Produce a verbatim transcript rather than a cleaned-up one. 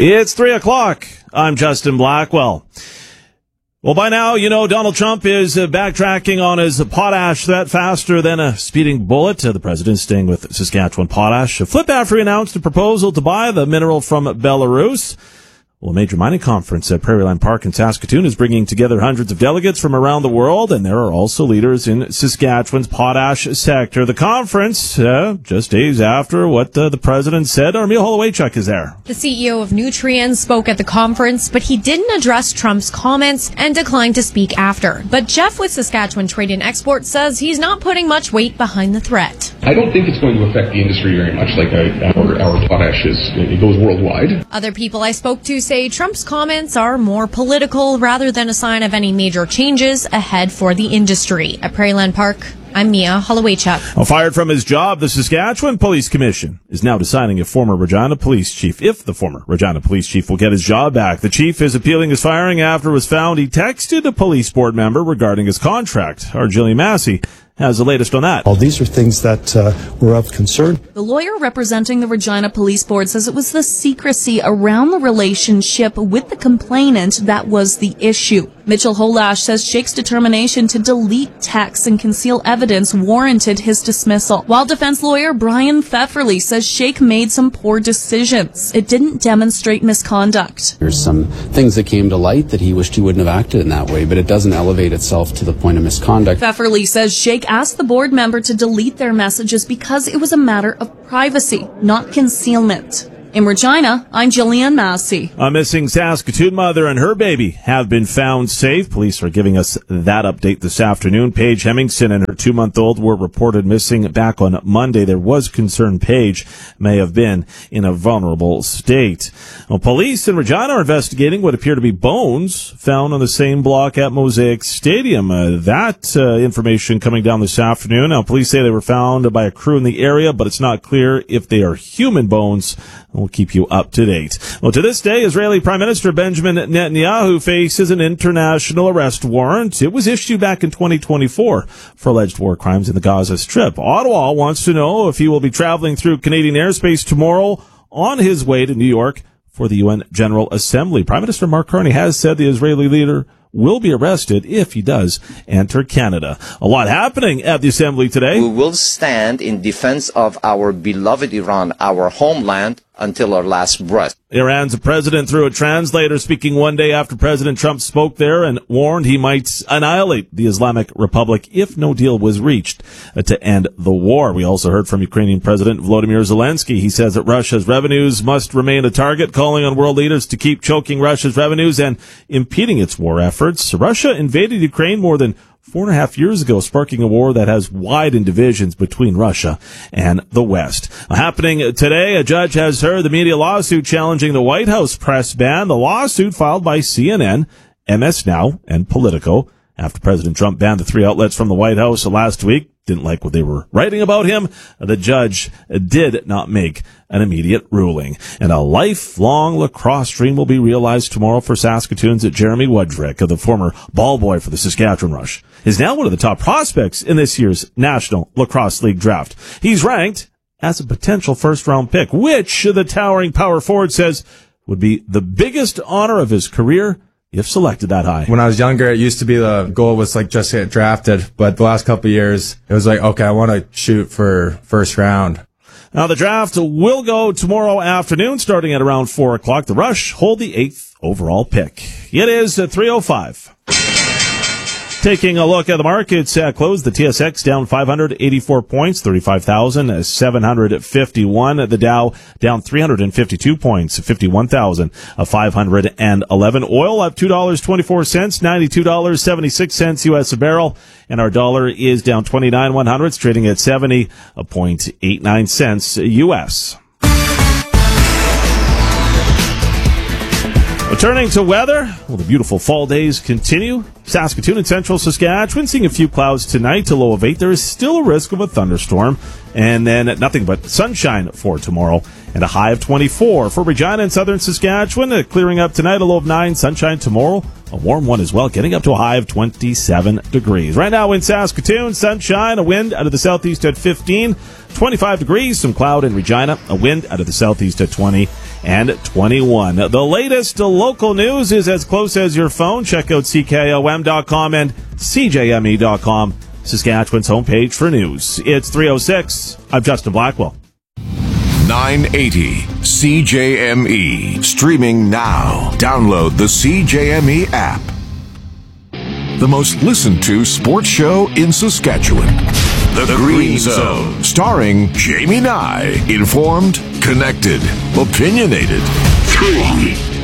It's three o'clock. I'm Justin Blackwell. Well, by now, you know Donald Trump is uh, backtracking on his potash threat faster than a speeding bullet. Uh, the president staying with Saskatchewan Potash. A flip after he announced a proposal to buy the mineral from Belarus. Well, a major mining conference at Prairie Line Park in Saskatoon is bringing together hundreds of delegates from around the world, and there are also leaders in Saskatchewan's potash sector. The conference, uh, just days after what uh, the president said. Armia Holowaychuk is there. The C E O of Nutrien spoke at the conference, but he didn't address Trump's comments and declined to speak after. But Jeff with Saskatchewan Trade and Export says he's not putting much weight behind the threat. I don't think it's going to affect the industry very much, like uh, our, our potash is. It goes worldwide. Other people I spoke to say Trump's comments are more political rather than a sign of any major changes ahead for the industry. At Prairie Land Park, I'm Mia Holowaychuk. Well, fired from his job, the Saskatchewan Police Commission is now deciding if former Regina Police Chief, if the former Regina Police Chief will get his job back. The chief is appealing his firing after it was found he texted a police board member regarding his contract. Our Jillian Massey has the latest on that. All these are things that uh, were of concern. The lawyer representing the Regina Police Board says it was the secrecy around the relationship with the complainant that was the issue. Mitchell Holash says Shake's determination to delete texts and conceal evidence warranted his dismissal, while defense lawyer Brian Pfefferly says Shake made some poor decisions. It didn't demonstrate misconduct. There's some things that came to light that he wished he wouldn't have acted in that way, but it doesn't elevate itself to the point of misconduct. Pfefferly says Shake asked the board member to delete their messages because it was a matter of privacy, not concealment. In Regina, I'm Jillian Massey. A missing Saskatoon mother and her baby have been found safe. Police are giving us that update this afternoon. Paige Hemmingson and her two-month-old were reported missing back on Monday. There was concern Paige may have been in a vulnerable state. Well, police in Regina are investigating what appear to be bones found on the same block at Mosaic Stadium. Uh, that uh, information coming down this afternoon. Now, police say they were found by a crew in the area, but it's not clear if they are human bones. We'll keep you up to date. Well, to this day, Israeli Prime Minister Benjamin Netanyahu faces an international arrest warrant. It was issued back in twenty twenty-four for alleged war crimes in the Gaza Strip. Ottawa wants to know if he will be traveling through Canadian airspace tomorrow on his way to New York for the U N General Assembly. Prime Minister Mark Carney has said the Israeli leader will be arrested if he does enter Canada. A lot happening at the Assembly today. We will stand in defense of our beloved Iran, our homeland, until our last breath. Iran's president, through a translator, speaking one day after President Trump spoke there and warned he might annihilate the Islamic Republic if no deal was reached to end the war. We also heard from Ukrainian President Volodymyr Zelensky. He says that Russia's revenues must remain a target, calling on world leaders to keep choking Russia's revenues and impeding its war efforts. Russia invaded Ukraine more than four and a half years ago, sparking a war that has widened divisions between Russia and the West. Happening today, a judge has heard the media lawsuit challenging the White House press ban. The lawsuit filed by C N N, M S Now, and Politico after President Trump banned the three outlets from the White House last week. Didn't like what they were writing about him. The judge did not make an immediate ruling. And a lifelong lacrosse dream will be realized tomorrow for Saskatoon's Jeremy Wudrick, the former ball boy for the Saskatchewan Rush, is now one of the top prospects in this year's National Lacrosse League draft. He's ranked as a potential first-round pick, which the towering power forward says would be the biggest honor of his career if selected that high. When I was younger, it used to be the goal was like just get drafted. But the last couple of years, it was like, okay, I want to shoot for first round. Now, the draft will go tomorrow afternoon, starting at around four o'clock. The Rush hold the eighth overall pick. It is at three oh five. Taking a look at the markets at close, the T S X down five hundred eighty-four points, thirty-five thousand seven hundred fifty-one. The Dow down three hundred fifty-two points, fifty-one thousand five hundred eleven. Oil up two dollars and twenty-four cents, ninety-two dollars and seventy-six cents U S a barrel. And our dollar is down twenty-nine one hundredths, trading at seventy point eight nine cents U S. Returning to weather, well, the beautiful fall days continue. Saskatoon and central Saskatchewan seeing a few clouds tonight, to low of eight. There is still a risk of a thunderstorm. And then nothing but sunshine for tomorrow and a high of twenty-four. For Regina and southern Saskatchewan, uh, clearing up tonight, a low of nine. Sunshine tomorrow, a warm one as well, getting up to a high of twenty-seven degrees. Right now in Saskatoon, sunshine, a wind out of the southeast at fifteen, twenty-five degrees, some cloud in Regina, a wind out of the southeast at twenty and twenty-one. The latest local news is as close as your phone. Check out C K O M dot com and C J M E dot com, Saskatchewan's homepage for news. It's three oh six. I'm Justin Blackwell. nine eighty C J M E. Streaming now. Download the C J M E app. The most listened to sports show in Saskatchewan. The, the Green, Green Zone. Zone. Starring Jamie Nye. Informed, connected, opinionated. Three.